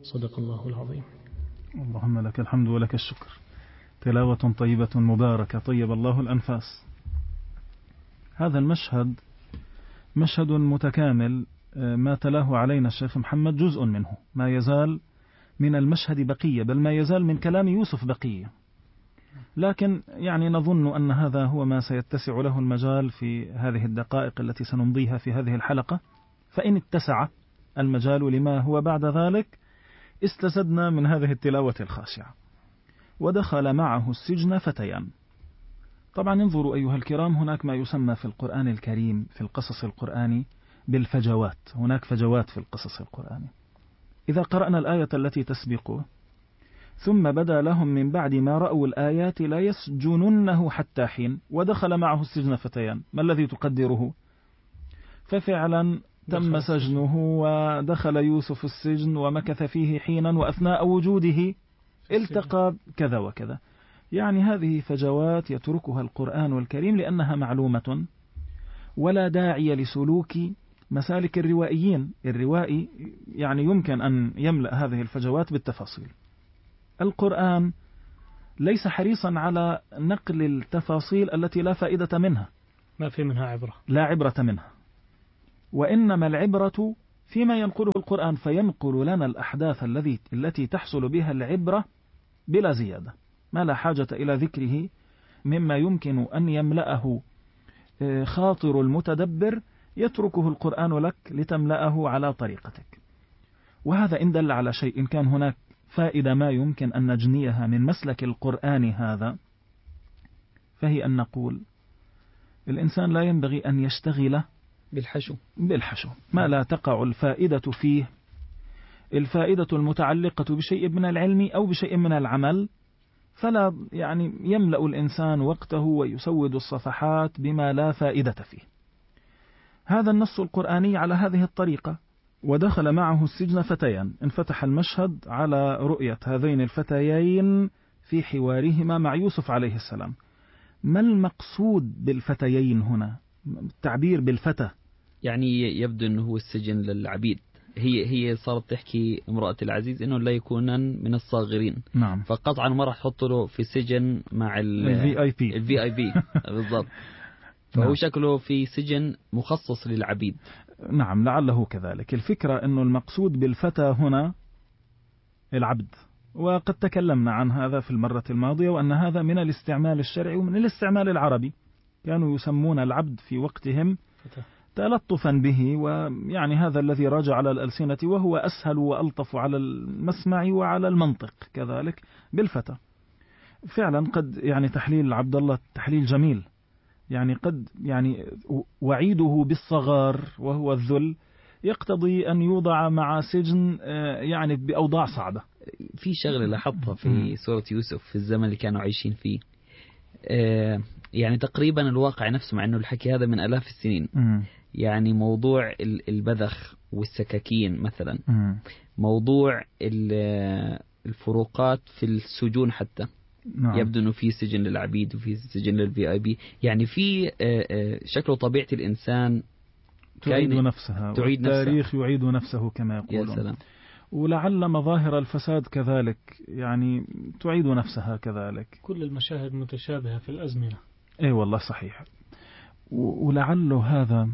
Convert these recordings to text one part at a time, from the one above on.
صدق الله العظيم. اللهم لك الحمد ولك الشكر. تلاوة طيبة مباركة، طيب الله الأنفاس. هذا المشهد مشهد متكامل، ما تلاه علينا الشيخ محمد جزء منه، ما يزال من المشهد بقية، بل ما يزال من كلام يوسف بقية، لكن يعني نظن أن هذا هو ما سيتسع له المجال في هذه الدقائق التي سنمضيها في هذه الحلقة، فإن اتسع المجال لما هو بعد ذلك استزدنا من هذه التلاوة الخاشعة. ودخل معه السجن فتيان. طبعا انظروا أيها الكرام، هناك ما يسمى في القرآن الكريم في القصص القرآني بالفجوات، هناك فجوات في القصص القرآني. إذا قرأنا الآية التي تسبقه: ثم بدا لهم من بعد ما رأوا الآيات لا يسجننه حتى حين، ودخل معه السجن فتيان، ما الذي تقدره؟ ففعلا تم سجنه ودخل يوسف السجن ومكث فيه حينا، وأثناء وجوده التقى كذا وكذا. يعني هذه فجوات يتركها القرآن الكريم لأنها معلومة، ولا داعي لسلوك مسالك الروائيين. الروائي يعني يمكن أن يملأ هذه الفجوات بالتفاصيل. القرآن ليس حريصا على نقل التفاصيل التي لا فائدة منها، ما في منها عبرة، لا عبرة منها، وإنما العبرة فيما ينقله القرآن، فينقل لنا الأحداث التي تحصل بها العبرة بلا زيادة، ما لا حاجة إلى ذكره مما يمكن أن يملأه خاطر المتدبر، يتركه القرآن لك لتملأه على طريقتك. وهذا إن دل على شيء، إن كان هناك فائدة ما يمكن أن نجنيها من مسلك القرآن هذا، فهي أن نقول الإنسان لا ينبغي أن يشتغل بالحشو ما لا تقع الفائدة فيه، الفائدة المتعلقة بشيء من العلم أو بشيء من العمل، فلا يعني يملأ الإنسان وقته ويسود الصفحات بما لا فائدة فيه. هذا النص القرآني على هذه الطريقة. ودخل معه السجن فتيان، انفتح المشهد على رؤية هذين الفتيين في حوارهما مع يوسف عليه السلام. ما المقصود بالفتيين هنا؟ التعبير بالفتى يعني يبدو أنه هو السجن للعبيد. هي صارت تحكي امرأة العزيز إنه لا يكونن من الصاغرين. نعم. فقطعا ما راح تحط له في سجن مع الVIP بالضبط. فهو نعم. شكله في سجن مخصص للعبيد. نعم، لعله كذلك. الفكرة أنه المقصود بالفتى هنا العبد، وقد تكلمنا عن هذا في المرة الماضية، وأن هذا من الاستعمال الشرعي ومن الاستعمال العربي. كانوا يسمون العبد في وقتهم تلطفا به، ويعني هذا الذي راجع على الألسنة، وهو أسهل وألطف على المسمع وعلى المنطق كذلك بالفتى. فعلا قد يعني تحليل عبد الله تحليل جميل، يعني قد يعني وعيده بالصغار وهو الذل يقتضي أن يوضع مع سجن يعني بأوضاع صعبة. في شغلة لاحظتها في سورة يوسف في الزمن اللي كانوا عايشين فيه، يعني تقريبا الواقع نفسه، مع أنه الحكي هذا من آلاف السنين. يعني موضوع البذخ والسكاكين مثلا، موضوع الفروقات في السجون حتى. نعم. يبدو أنه في سجن للعبيد وفي سجن للVIP، يعني في شكله طبيعة الإنسان تعيد نفسها، والتاريخ يعيد نفسه كما يقولون. يا سلام. ولعل مظاهر الفساد كذلك يعني تعيد نفسها كذلك. كل المشاهد متشابهة في الأزمنة. أي والله صحيح. ولعل هذا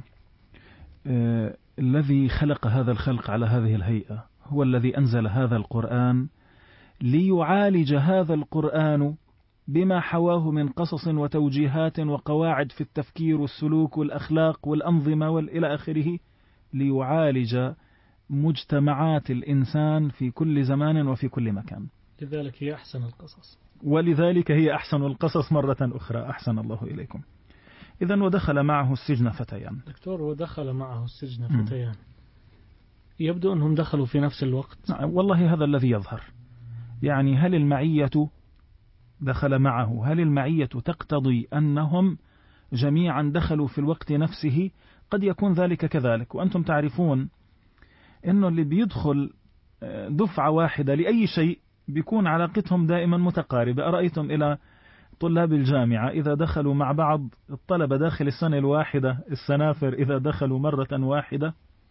الذي خلق هذا الخلق على هذه الهيئة هو الذي أنزل هذا القرآن، ليعالج هذا القرآن بما حواه من قصص وتوجيهات وقواعد في التفكير والسلوك والأخلاق والأنظمة والإلى آخره، ليعالج مجتمعات الإنسان في كل زمان وفي كل مكان. لذلك هي أحسن القصص. ولذلك هي أحسن القصص مرة أخرى. أحسن الله إليكم. إذن ودخل معه السجن فتيان. دكتور، ودخل معه السجن فتيان، يبدو أنهم دخلوا في نفس الوقت. والله هذا الذي يظهر. يعني هل المعية دخل معه، هل المعية تقتضي أنهم جميعا دخلوا في الوقت نفسه؟ قد يكون ذلك كذلك. وأنتم تعرفون أنه اللي بيدخل دفعة واحدة لأي شيء بيكون علاقتهم دائما متقاربة. أرأيتم إلى طلاب الجامعة إذا دخلوا مع بعض الطلبة داخل السنة الواحدة، السنافر إذا دخلوا مرة واحدة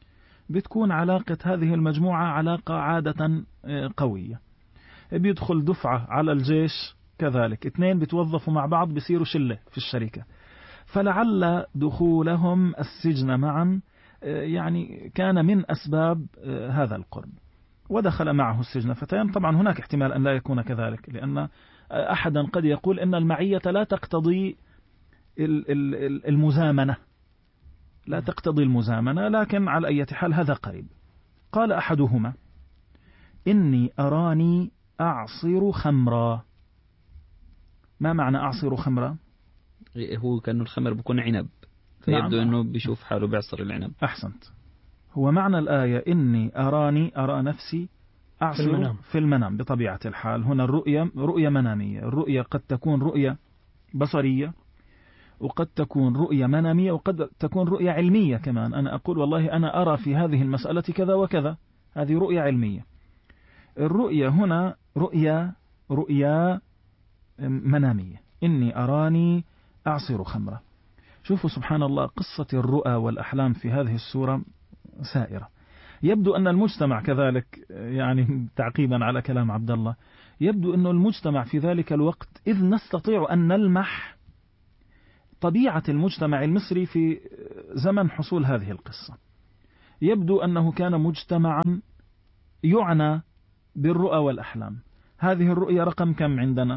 بتكون علاقة هذه المجموعة علاقة عادة قوية. بيدخل دفعة على الجيش كذلك، 2 بيتوظفوا مع بعض بيصيروا شلة في الشركة. فلعل دخولهم السجن معا يعني كان من أسباب هذا القرب. ودخل معه السجن فتيان. طبعا هناك احتمال أن لا يكون كذلك، لأن أحدا قد يقول إن المعية لا تقتضي المزامنة، لا تقتضي المزامنة، لكن على أي حال هذا قريب. قال أحدهما: إني أراني أعصر خمرا. ما معنى أعصر خمرا؟ هو كأنه الخمر بيكون عنب، فيبدو أنه بيشوف حاله بيعصر العنب. أحسنت. هو معنى الآية إني أرى نفسي أعصر في المنام بطبيعة الحال. هنا الرؤية رؤية منامية. الرؤية قد تكون رؤية بصرية، وقد تكون رؤية منامية، وقد تكون رؤية علمية كمان. أنا أقول والله أنا أرى في هذه المسألة كذا وكذا، هذه رؤية علمية. الرؤية هنا رؤيا منامية. إني أراني أعصر خمرة. شوفوا سبحان الله، قصة الرؤى والأحلام في هذه السورة سائرة. يبدو أن المجتمع كذلك، يعني تعقيبا على كلام عبد الله، يبدو أن المجتمع في ذلك الوقت، إذ نستطيع أن نلمح طبيعة المجتمع المصري في زمن حصول هذه القصة، يبدو أنه كان مجتمعا يعنى بالرؤى والأحلام. هذه الرؤية رقم كم عندنا؟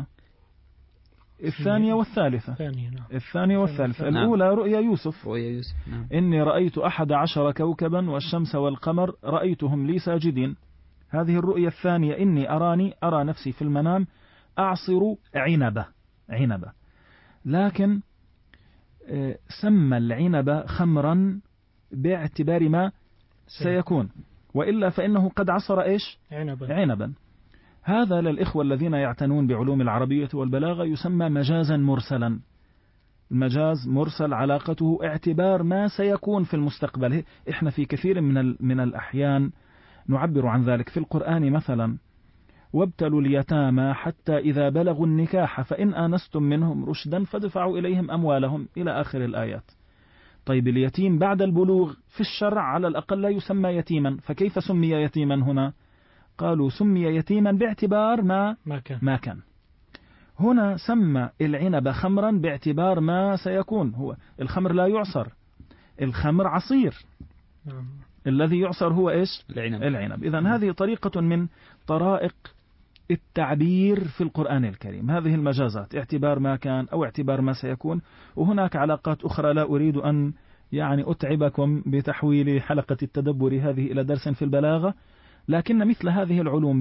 2 والثالثة. الثانية والثالثة. الأولى رؤيا يوسف. نعم. إني رأيت 11 كوكبا والشمس والقمر رأيتهم لي ساجدين. هذه الرؤيا الثانية: إني أرى نفسي في المنام أعصر عنبة. لكن سمى العنب خمرا باعتبار ما سيكون، وإلا فإنه قد عصر إيش؟ عنبا. هذا للإخوة الذين يعتنون بعلوم العربية والبلاغة يسمى مجازا مرسلا. المجاز مرسل علاقته اعتبار ما سيكون في المستقبل. إحنا في كثير من الأحيان نعبر عن ذلك في القرآن مثلا: وابتلوا اليتامى حتى إذا بلغوا النكاح فإن آنستم منهم رشدا فادفعوا إليهم أموالهم، إلى آخر الآيات. طيب اليتيم بعد البلوغ في الشرع على الأقل لا يسمى يتيما، فكيف سمي يتيما هنا؟ قالوا سمي يتيما باعتبار ما كان. هنا سمى العنب خمرا باعتبار ما سيكون. هو الخمر لا يعصر، الخمر عصير. الذي يعصر هو إيش؟ العنب. إذن هذه طريقة من طرائق التعبير في القرآن الكريم. هذه المجازات اعتبار ما كان أو اعتبار ما سيكون. وهناك علاقات أخرى لا أريد أن يعني أتعبكم بتحويل حلقة التدبر هذه إلى درس في البلاغة، لكن مثل هذه العلوم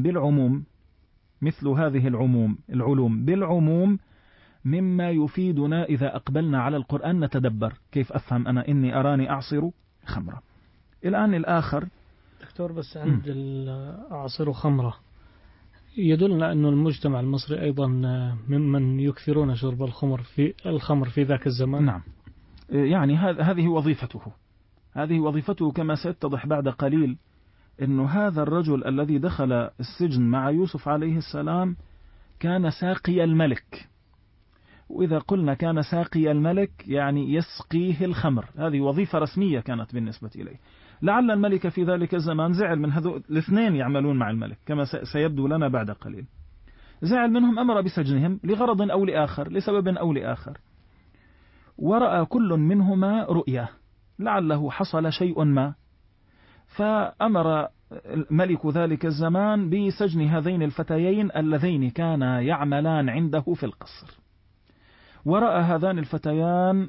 بالعموم مما يفيدنا إذا أقبلنا على القرآن نتدبر كيف أفهم أنا إني أراني أعصر خمرة. الآن الآخر دكتور، بس عند أعصر خمرة يدلنا أن المجتمع المصري أيضا ممن يكثرون شرب الخمر في ذاك الزمان. نعم، يعني هذه وظيفته كما سيتضح بعد قليل. إنه هذا الرجل الذي دخل السجن مع يوسف عليه السلام كان ساقي الملك، وإذا قلنا كان ساقي الملك يعني يسقيه الخمر. هذه وظيفة رسمية كانت بالنسبة إليه. لعل الملك في ذلك الزمان زعل من هذول الاثنين يعملون مع الملك كما سيبدو لنا بعد قليل. زعل منهم، أمر بسجنهم لغرض أو لآخر، لسبب أو لآخر. ورأى كل منهما رؤيا، لعله حصل شيء ما، فأمر ملك ذلك الزمان بسجن هذين الفتيين اللذين كانا يعملان عنده في القصر. ورأى هذان الفتيان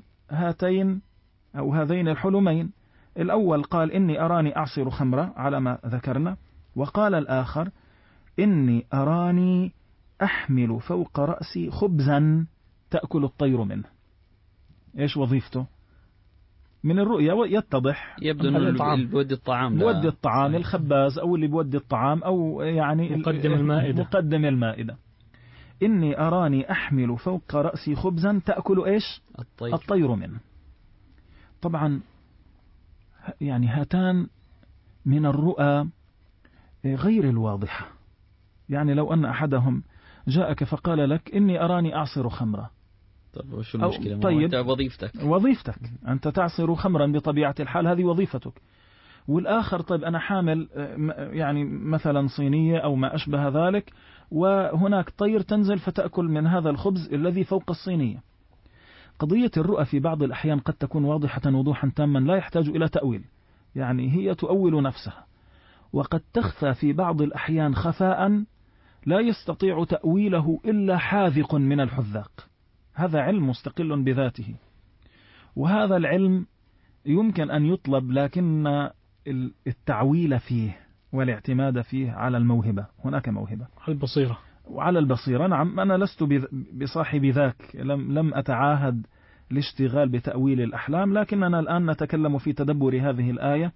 هذين الحلمين. الأول قال إني أراني أعصر خمرة على ما ذكرنا، وقال الآخر إني أراني أحمل فوق رأسي خبزا تأكل الطير منه. إيش وظيفته؟ من الرؤيا يتضح، يبدو أنه بودي الطعام الخباز أو اللي بودي الطعام أو يعني مقدم المائدة. إني أراني أحمل فوق رأسي خبزا تأكل إيش؟ الطير منه. طبعا يعني هاتان من الرؤى غير الواضحة. يعني لو أن أحدهم جاءك فقال لك إني أراني أعصر خمرة، طب وشو المشكلة؟ طيب وظيفتك أنت تعصر خمرا بطبيعة الحال، هذه وظيفتك. والآخر طيب أنا حامل يعني مثلا صينية أو ما أشبه ذلك، وهناك طير تنزل فتأكل من هذا الخبز الذي فوق الصينية. قضية الرؤى في بعض الأحيان قد تكون واضحة وضوحا تاما لا يحتاج إلى تأويل، يعني هي تؤول نفسها، وقد تخفى في بعض الأحيان خفاء لا يستطيع تأويله إلا حاذق من الحذاق. هذا علم مستقل بذاته، وهذا العلم يمكن أن يطلب، لكن التعويل فيه والاعتماد فيه على الموهبة. هناك موهبة على البصيرة وعلى البصيرة. نعم، أنا لست بصاحب ذاك، لم أتعاهد الاشتغال بتأويل الأحلام، لكننا الآن نتكلم في تدبر هذه الآية.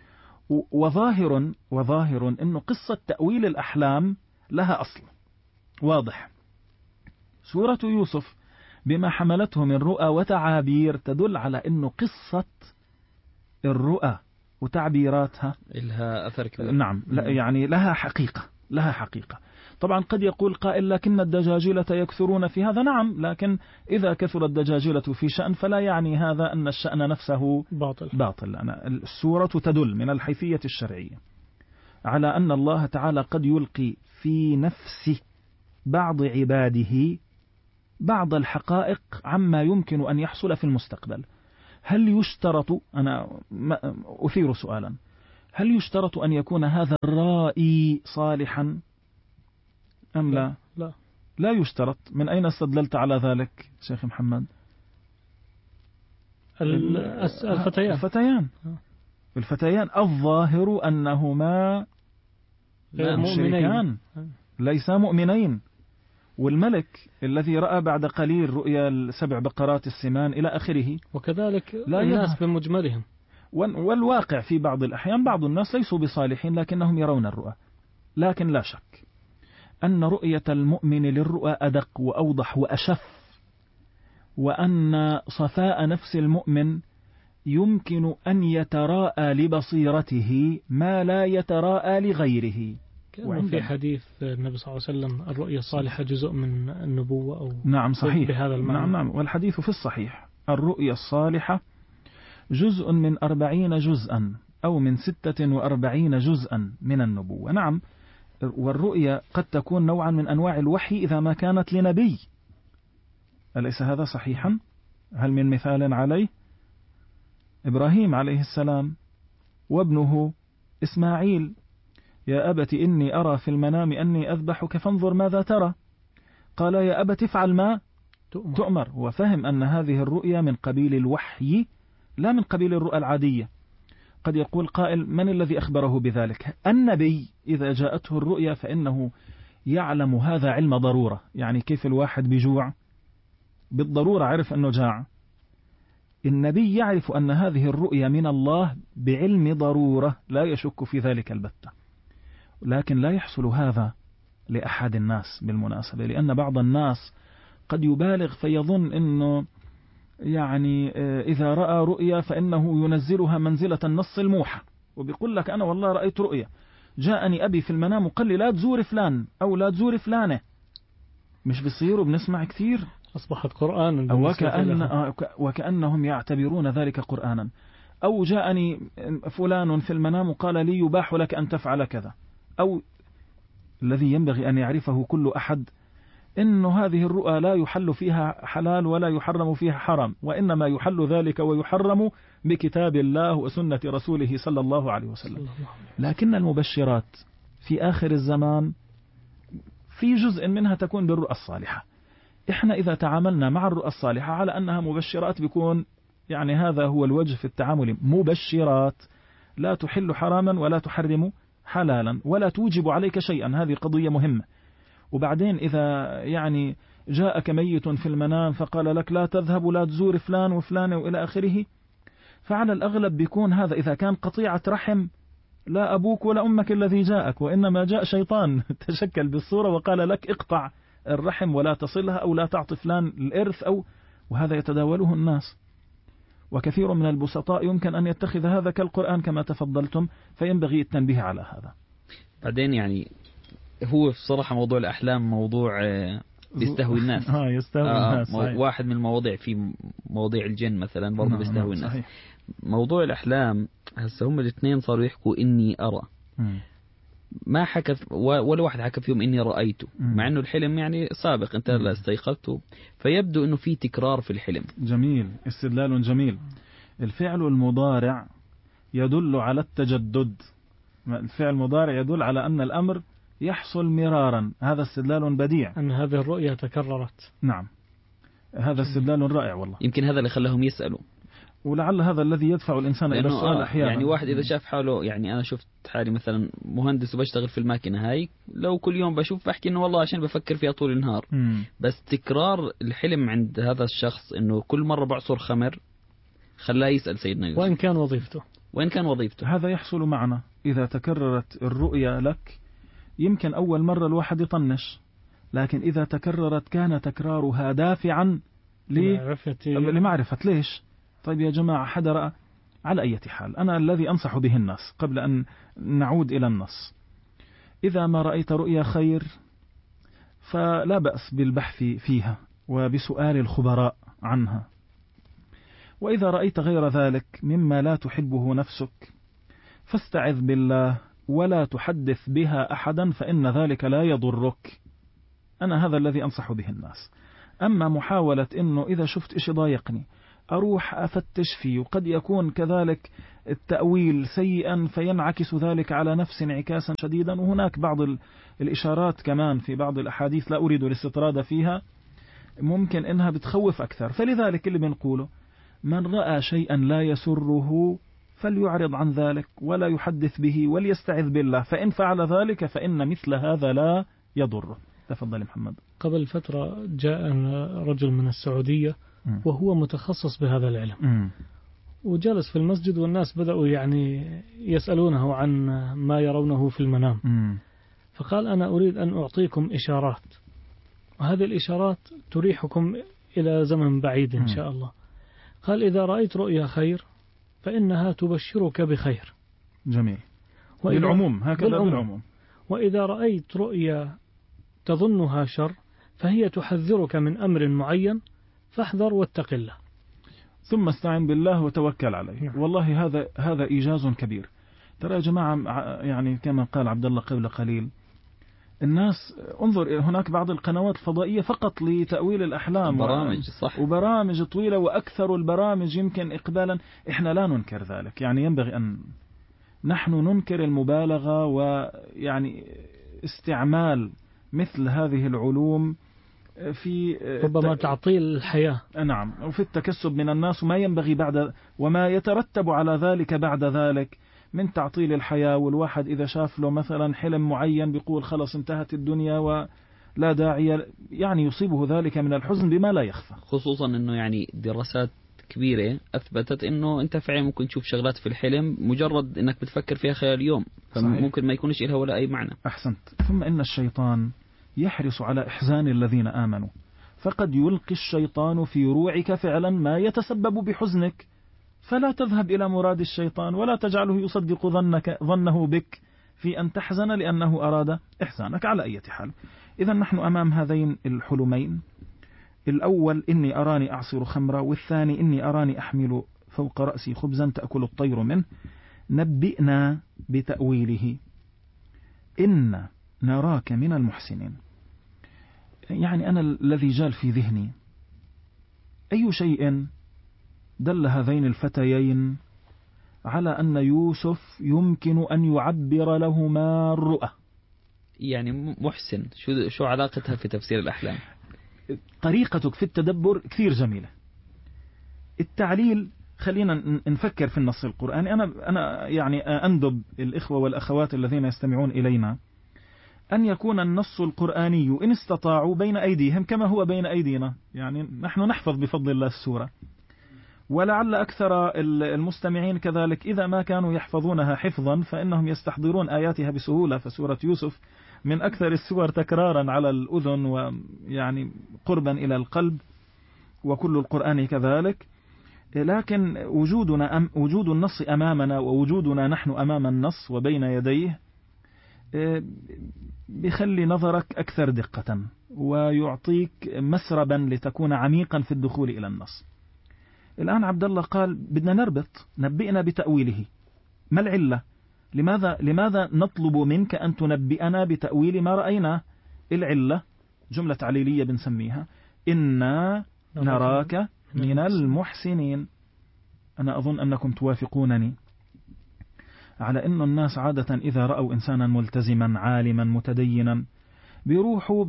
وظاهر أن قصة تأويل الأحلام لها أصل واضح. سورة يوسف بما حملته من رؤى وتعابير تدل على أن قصة الرؤى وتعبيراتها لها أثر كبير. نعم، يعني لها حقيقة. طبعا قد يقول قائل لكن الدجاجلة يكثرون في هذا. نعم، لكن إذا كثر الدجاجلة في شأن فلا يعني هذا أن الشأن نفسه باطل. السورة تدل من الحيثية الشرعية على أن الله تعالى قد يلقي في نفس بعض عباده بعض الحقائق عما يمكن أن يحصل في المستقبل. هل يشترط، أنا أثير سؤالا، هل يشترط أن يكون هذا الرائي صالحا أم لا؟ لا يشترط. من أين استدللت على ذلك شيخ محمد؟ الفتيان الظاهر أنهما مشركان ليسا مؤمنين، والملك الذي رأى بعد قليل رؤيا 7 بقرات السمان إلى آخره، وكذلك الناس بمجملهم. والواقع في بعض الأحيان بعض الناس ليسوا بصالحين لكنهم يرون الرؤى. لكن لا شك أن رؤية المؤمن للرؤى أدق وأوضح وأشف، وأن صفاء نفس المؤمن يمكن أن يتراءى لبصيرته ما لا يتراءى لغيره. كان في حديث النبي صلى الله عليه وسلم الرؤيا الصالحة جزء من النبوة أو نعم صحيح بهذا المعنى. نعم، والحديث في الصحيح الرؤيا الصالحة جزء من 40 جزءا أو من 46 جزءا من النبوة. نعم، والرؤيا قد تكون نوعا من أنواع الوحي إذا ما كانت لنبي. أليس هذا صحيحا؟ هل من مثال عليه؟ إبراهيم عليه السلام وابنه إسماعيل: يا أبت إني أرى في المنام أني أذبحك فانظر ماذا ترى. قال: يا أبت افعل ما تؤمر. وفهم أن هذه الرؤيا من قبيل الوحي لا من قبيل الرؤى العادية. قد يقول قائل: من الذي أخبره بذلك؟ النبي إذا جاءته الرؤيا فإنه يعلم هذا علم ضرورة. يعني كيف الواحد بجوع بالضرورة عرف أنه جاع، النبي يعرف أن هذه الرؤيا من الله بعلم ضرورة لا يشك في ذلك البتة. لكن لا يحصل هذا لأحد الناس بالمناسبة، لأن بعض الناس قد يبالغ فيظن أنه يعني إذا رأى رؤيا فإنه ينزلها منزلة النص الموحى، وبيقول لك أنا والله رأيت رؤيا، جاءني أبي في المنام وقال لي لا تزور فلان أو لا تزور فلانة. مش بيصيروا بنسمع كثير أصبحت قرآن وكأنهم يعتبرون ذلك قرآنا. أو جاءني فلان في المنام وقال لي يباح لك أن تفعل كذا. أو الذي ينبغي أن يعرفه كل أحد إن هذه الرؤى لا يحل فيها حلال ولا يحرم فيها حرام، وإنما يحل ذلك ويحرم بكتاب الله وسنة رسوله صلى الله عليه وسلم. لكن المبشرات في آخر الزمان في جزء منها تكون بالرؤى الصالحة. إحنا إذا تعاملنا مع الرؤى الصالحة على أنها مبشرات بيكون يعني هذا هو الوجه في التعامل، مبشرات لا تحل حراما ولا تحرم حلالا ولا توجب عليك شيئا. هذه قضية مهمة. وبعدين إذا يعني جاءك ميت في المنام فقال لك لا تذهب ولا تزور فلان وفلان وإلى آخره، فعلى الأغلب بيكون هذا إذا كان قطيعة رحم لا أبوك ولا أمك الذي جاءك، وإنما جاء شيطان تشكل بالصورة وقال لك اقطع الرحم ولا تصلها أو لا تعطي فلان الإرث وهذا يتداوله الناس. وكثير من البسطاء يمكن أن يتخذ هذا كالقرآن كما تفضلتم، فينبغي التنبيه على هذا. بعدين يعني هو بصراحة موضوع الأحلام موضوع بيستهوي الناس. يستهوي الناس. واحد من المواضيع في مواضيع الجن مثلا برضه بيستهوي الناس. صحيح. موضوع الأحلام هسه هم الاثنين صاروا يحكوا إني أرى. ما حكى ولا واحد حكى فيهم إني رأيته، مع إنه الحلم يعني سابق أنت لا استيقظته، فيبدو إنه في تكرار في الحلم. جميل، استدلال جميل. الفعل المضارع يدل على التجدد، الفعل المضارع يدل على أن الأمر يحصل مرارا، هذا استدلال بديع أن هذه الرؤية تكررت. نعم، هذا استدلال رائع والله. يمكن هذا اللي خلاهم يسألوا، ولعل هذا الذي يدفع الإنسان إلى السؤال أحيانا. يعني واحد إذا شاف حاله، يعني أنا شفت حالي مثلا مهندس وبشتغل في الماكينة هاي، لو كل يوم بشوف بحكي إنه والله عشان بفكر فيها طول النهار. بس تكرار الحلم عند هذا الشخص إنه كل مرة بعصر خمر خلاه يسأل سيدنا يوسف وين كان وظيفته. هذا يحصل معنا إذا تكررت الرؤيا لك. يمكن أول مرة الواحد يطنش، لكن إذا تكررت كان تكرارها دافعا لمعرفة ليش. طيب يا جماعة، حدا رأى؟ على أي حال، أنا الذي أنصح به الناس قبل أن نعود إلى النص، إذا ما رأيت رؤيا خير فلا بأس بالبحث فيها وبسؤال الخبراء عنها، وإذا رأيت غير ذلك مما لا تحبه نفسك فاستعذ بالله ولا تحدث بها أحدا، فإن ذلك لا يضرك. أنا هذا الذي أنصح به الناس. أما محاولة إنه إذا شفت إشي ضايقني أروح أفتش فيه، وقد يكون كذلك التأويل سيئا فينعكس ذلك على نفس انعكاسا شديدا. وهناك بعض الإشارات كمان في بعض الأحاديث لا أريد الاستطراد فيها، ممكن إنها بتخوف أكثر. فلذلك اللي بنقوله، من رأى شيئا لا يسره فليعرض عن ذلك ولا يحدث به وليستعذ بالله، فإن فعل ذلك فإن مثل هذا لا يضره. تفضل محمد. قبل فترة جاء رجل من السعودية وهو متخصص بهذا العلم، وجلس في المسجد والناس بدأوا يعني يسألونه عن ما يرونه في المنام. فقال: أنا أريد أن أعطيكم إشارات، وهذه الإشارات تريحكم إلى زمن بعيد إن شاء الله. قال: إذا رأيت رؤيا خير فإنها تبشرك بخير. جميل. بالعموم، هكذا بالعموم. وإذا رأيت رؤيا تظنها شر فهي تحذرك من أمر معين، فاحذر واتق الله، ثم استعن بالله وتوكل عليه. والله هذا إيجاز كبير. ترى يا جماعة، يعني كما قال عبد الله قبل قليل، الناس انظر، هناك بعض القنوات الفضائية فقط لتأويل الأحلام، برامج صح، وبرامج طويلة، وأكثر البرامج يمكن إقبالا. إحنا لا ننكر ذلك، يعني ينبغي أن نحن ننكر المبالغة ويعني استعمال مثل هذه العلوم في ربما تعطيل الحياة. نعم، وفي التكسب من الناس، وما ينبغي وما يترتب على ذلك بعد ذلك من تعطيل الحياة. والواحد إذا شاف له مثلا حلم معين بيقول خلص انتهت الدنيا ولا داعي، يعني يصيبه ذلك من الحزن بما لا يخفى. خصوصا أنه يعني دراسات كبيرة أثبتت أنه أنت فعلا ممكن تشوف شغلات في الحلم مجرد أنك بتفكر فيها خلال يوم، فممكن ما يكونش لها ولا أي معنى. أحسنت. ثم إن الشيطان يحرص على إحزان الذين آمنوا، فقد يلقي الشيطان في روعك فعلا ما يتسبب بحزنك، فلا تذهب إلى مراد الشيطان ولا تجعله يصدق ظنه بك في أن تحزن لأنه أراد إحزانك. على أي حال، إذا نحن أمام هذين الحلمين، الأول إني أراني أعصر خمرا، والثاني إني أراني أحمل فوق رأسي خبزا تأكل الطير منه. نبئنا بتأويله إن نراك من المحسنين. يعني أنا الذي جال في ذهني أي شيء دل هذين الفتيين على أن يوسف يمكن أن يعبر لهما الرؤى. يعني محسن، شو علاقتها في تفسير الأحلام؟ طريقتك في التدبر كثير جميلة. التعليل، خلينا نفكر في النص القرآني. أنا يعني أندب الإخوة والأخوات الذين يستمعون إلينا أن يكون النص القرآني إن استطاعوا بين أيديهم كما هو بين أيدينا. يعني نحن نحفظ بفضل الله السورة، ولعل أكثر المستمعين كذلك إذا ما كانوا يحفظونها حفظا فإنهم يستحضرون آياتها بسهولة. فسورة يوسف من أكثر السور تكرارا على الأذن ويعني قربا إلى القلب، وكل القرآن كذلك. لكن وجود النص أمامنا ووجودنا نحن أمام النص وبين يديه بيخلي نظرك أكثر دقة ويعطيك مسربا لتكون عميقا في الدخول إلى النص. الآن عبد الله قال بدنا نربط، نبئنا بتأويله. ما العلة؟ لماذا نطلب منك أن تنبئنا بتأويل ما رأينا؟ العلة جملة تعليلية بنسميها، إنا نراك من المحسنين. أنا أظن أنكم توافقونني على أن الناس عادة إذا رأوا إنسانا ملتزما عالما متدينا بيروحوا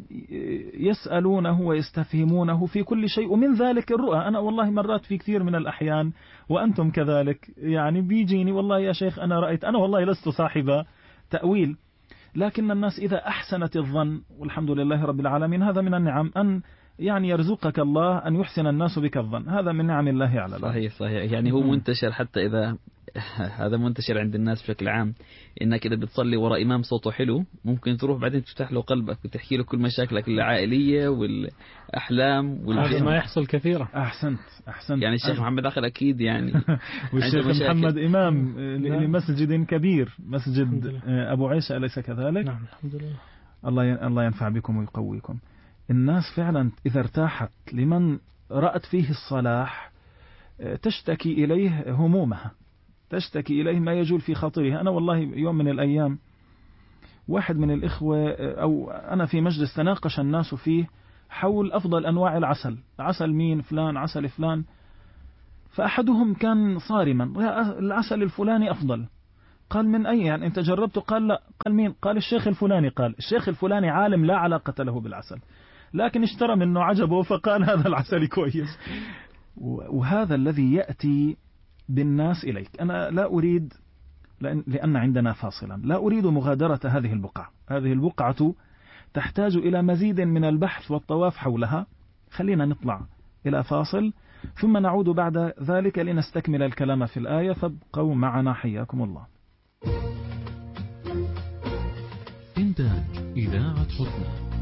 يسألونه ويستفهمونه في كل شيء، ومن ذلك الرؤى. أنا والله مرات في كثير من الأحيان وأنتم كذلك، يعني بيجيني والله يا شيخ أنا رأيت، أنا والله لست صاحب تأويل، لكن الناس إذا أحسنت الظن، والحمد لله رب العالمين، هذا من النعم أن يعني يرزقك الله أن يحسن الناس بك الظن، هذا من نعم الله على الله. صحيح. يعني هو منتشر، حتى إذا هذا منتشر عند الناس بشكل عام، إنك إذا بتصلي وراء إمام صوته حلو ممكن تروح بعدين تفتح له قلبك وتحكي له كل مشاكلك العائلية والأحلام هذا ما يحصل كثيرا. أحسنت. يعني الشيخ محمد آخر أكيد يعني والشيخ محمد إمام لمسجد كبير، مسجد أبو عيسى، أليس كذلك؟ نعم الحمد لله. الله ينفع بكم ويقويكم. الناس فعلا إذا ارتاحت لمن رأت فيه الصلاح تشتكي إليه همومها، تشتكي إليه ما يجول في خاطرها. أنا والله يوم من الأيام واحد من الإخوة أو أنا في مجلس تناقش الناس فيه حول أفضل أنواع العسل، عسل مين فلان، عسل فلان، فأحدهم كان صارما، العسل الفلاني أفضل. قال من أي يعني أنت جربته؟ قال لا. قال مين؟ قال الشيخ الفلاني. قال الشيخ الفلاني عالم لا علاقة له بالعسل، لكن اشترى منه عجبه فقال هذا العسل كويس. وهذا الذي يأتي بالناس إليك. أنا لا أريد، لأن عندنا فاصلا، لا أريد مغادرة هذه البقعة. هذه البقعة تحتاج إلى مزيد من البحث والطواف حولها. خلينا نطلع إلى فاصل ثم نعود بعد ذلك لنستكمل الكلام في الآية، فابقوا معنا حياكم الله. إنتاج إذاعة حسنى.